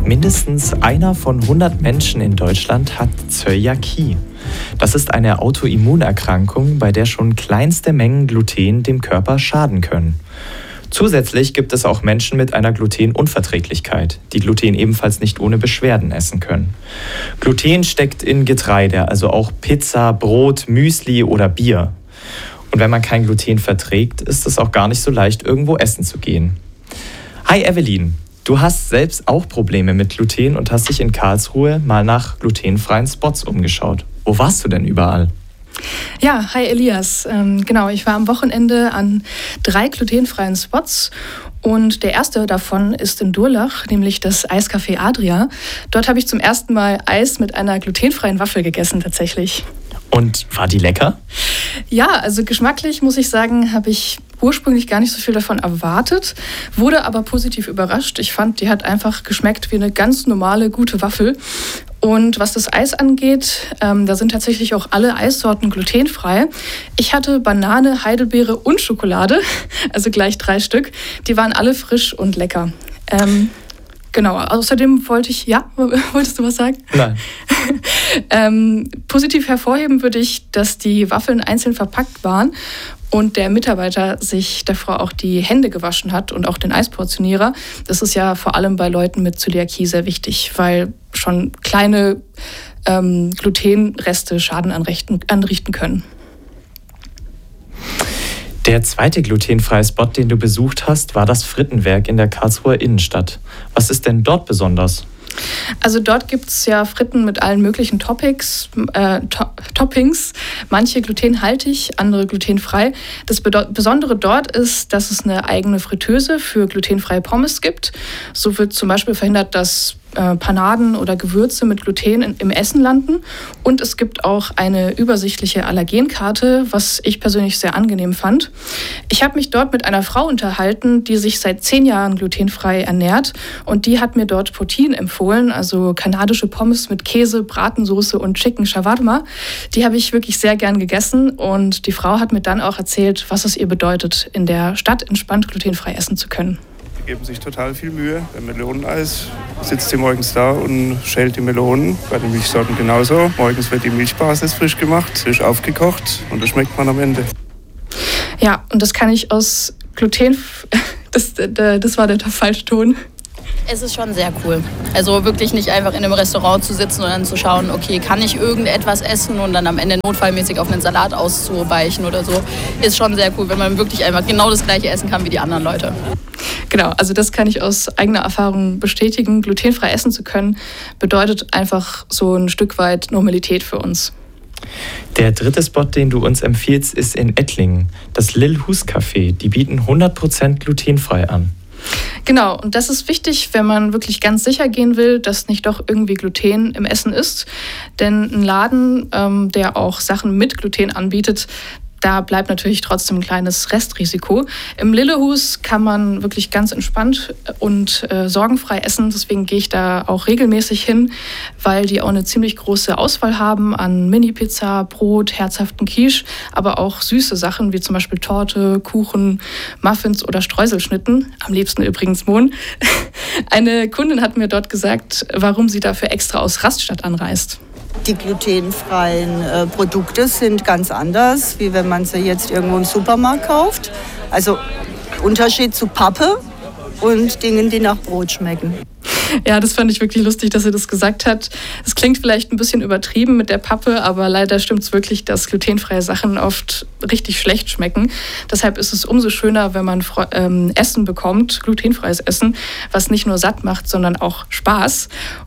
Mindestens einer von 100 Menschen in Deutschland hat Zöliakie. Das ist eine Autoimmunerkrankung, bei der schon kleinste Mengen Gluten dem Körper schaden können. Zusätzlich gibt es auch Menschen mit einer Glutenunverträglichkeit, die Gluten ebenfalls nicht ohne Beschwerden essen können. Gluten steckt in Getreide, also auch Pizza, Brot, Müsli oder Bier. Und wenn man kein Gluten verträgt, ist es auch gar nicht so leicht, irgendwo essen zu gehen. Hi Evelyn, du hast selbst auch Probleme mit Gluten und hast dich in Karlsruhe mal nach glutenfreien Spots umgeschaut. Wo warst du denn überall? Ja, hi Elias. Genau, ich war am Wochenende an 3 glutenfreien Spots und der erste davon ist in Durlach, nämlich das Eiscafé Adria. Dort habe ich zum ersten Mal Eis mit einer glutenfreien Waffel gegessen tatsächlich. Und war die lecker? Ja, also geschmacklich muss ich sagen, habe ich ursprünglich gar nicht so viel davon erwartet, wurde aber positiv überrascht. Ich fand, die hat einfach geschmeckt wie eine ganz normale, gute Waffel. Und was das Eis angeht, da sind tatsächlich auch alle Eissorten glutenfrei. Ich hatte Banane, Heidelbeere und Schokolade, also gleich 3 Stück. Die waren alle frisch und lecker. Genau, außerdem wolltest du was sagen? Nein. Positiv hervorheben würde ich, dass die Waffeln einzeln verpackt waren und der Mitarbeiter sich davor auch die Hände gewaschen hat und auch den Eisportionierer. Das ist ja vor allem bei Leuten mit Zöliakie sehr wichtig, weil schon kleine Glutenreste Schaden anrichten können. Der zweite glutenfreie Spot, den du besucht hast, war das Frittenwerk in der Karlsruher Innenstadt. Was ist denn dort besonders? Also dort gibt es ja Fritten mit allen möglichen Toppings, manche glutenhaltig, andere glutenfrei. Das Besondere dort ist, dass es eine eigene Fritteuse für glutenfreie Pommes gibt. So wird zum Beispiel verhindert, dass Panaden oder Gewürze mit Gluten im Essen landen. Und es gibt auch eine übersichtliche Allergenkarte, was ich persönlich sehr angenehm fand. Ich habe mich dort mit einer Frau unterhalten, die sich seit 10 Jahren glutenfrei ernährt. Und die hat mir dort Poutine empfohlen, also kanadische Pommes mit Käse, Bratensoße und Chicken Shawarma. Die habe ich wirklich sehr gern gegessen. Und die Frau hat mir dann auch erzählt, was es ihr bedeutet, in der Stadt entspannt glutenfrei essen zu können. Die geben sich total viel Mühe. Beim Meloneneis sitzt sie morgens da und schält die Melonen. Bei den Milchsorten genauso. Morgens wird die Milchbasis frisch gemacht, frisch aufgekocht und das schmeckt man am Ende. Ja, und das kann ich aus Gluten... Das war der falsche Ton. Es ist schon sehr cool. Also wirklich nicht einfach in einem Restaurant zu sitzen und dann zu schauen, okay, kann ich irgendetwas essen und dann am Ende notfallmäßig auf einen Salat auszuweichen oder so. Ist schon sehr cool, wenn man wirklich einfach genau das Gleiche essen kann wie die anderen Leute. Genau, also das kann ich aus eigener Erfahrung bestätigen. Glutenfrei essen zu können, bedeutet einfach so ein Stück weit Normalität für uns. Der dritte Spot, den du uns empfiehlst, ist in Ettlingen. Das Lil Hus Café. Die bieten 100% glutenfrei an. Genau, und das ist wichtig, wenn man wirklich ganz sicher gehen will, dass nicht doch irgendwie Gluten im Essen ist. Denn ein Laden, der auch Sachen mit Gluten anbietet, da bleibt natürlich trotzdem ein kleines Restrisiko. Im Lillehus kann man wirklich ganz entspannt und sorgenfrei essen. Deswegen gehe ich da auch regelmäßig hin, weil die auch eine ziemlich große Auswahl haben an Mini-Pizza, Brot, herzhaften Quiche, aber auch süße Sachen wie zum Beispiel Torte, Kuchen, Muffins oder Streuselschnitten. Am liebsten übrigens Mohn. Eine Kundin hat mir dort gesagt, warum sie dafür extra aus Rastatt anreist. Die glutenfreien Produkte sind ganz anders, wie wenn man sie jetzt irgendwo im Supermarkt kauft. Also Unterschied zu Pappe und Dingen, die nach Brot schmecken. Ja, das fand ich wirklich lustig, dass sie das gesagt hat. Es klingt vielleicht ein bisschen übertrieben mit der Pappe, aber leider stimmt es wirklich, dass glutenfreie Sachen oft richtig schlecht schmecken. Deshalb ist es umso schöner, wenn man Essen bekommt, glutenfreies Essen, was nicht nur satt macht, sondern auch Spaß.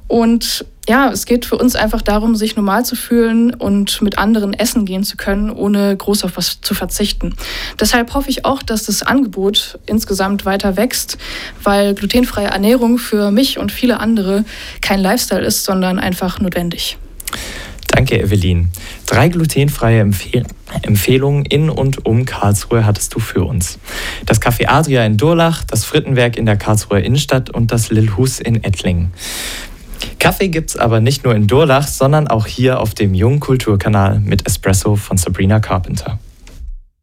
Und ja, es geht für uns einfach darum, sich normal zu fühlen und mit anderen essen gehen zu können, ohne groß auf was zu verzichten. Deshalb hoffe ich auch, dass das Angebot insgesamt weiter wächst, weil glutenfreie Ernährung für mich und viele andere kein Lifestyle ist, sondern einfach notwendig. Danke, Evelyn. 3 glutenfreie Empfehlungen in und um Karlsruhe hattest du für uns. Das Café Adria in Durlach, das Frittenwerk in der Karlsruher Innenstadt und das Lil Hus in Ettlingen. Kaffee gibt's aber nicht nur in Durlach, sondern auch hier auf dem Jungen Kulturkanal mit Espresso von Sabrina Carpenter.